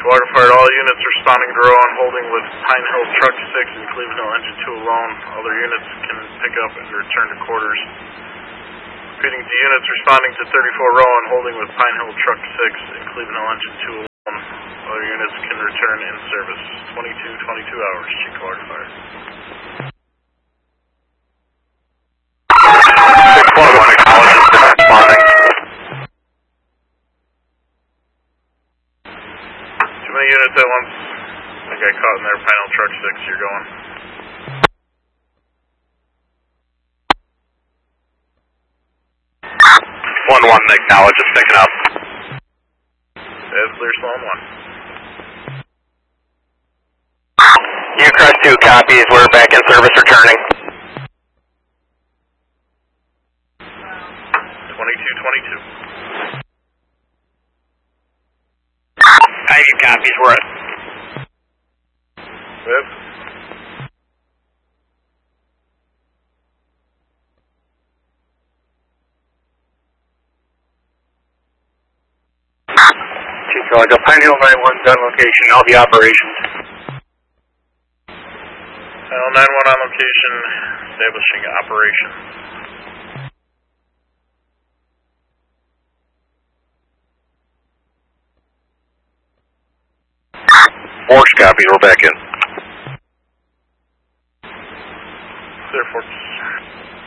Water Fire, all units responding to row on holding with Pine Hill Truck 6 and Cleveland Hill Engine 2 alone. Other units can pick up and return to quarters. Repeating, to units responding to 34 row on holding with Pine Hill Truck 6 and Cleveland Hill Engine 2 alone. Other units can return in service. 22 hours, Chief Water Fire. 611, acknowledges responding. Too many units at once. I got caught in there, Pine Hill Truck 6, you're going. One acknowledges picking up. That's clear, Sloan 1. Ucrest 2 copies, we're back in service returning. 22. Ivy copies, we're at. Yep. Chief Roger, Pine Hill 9-1's on location, all the operations. Pine Hill 9-1 on location, establishing operations. Force copies, we're back in.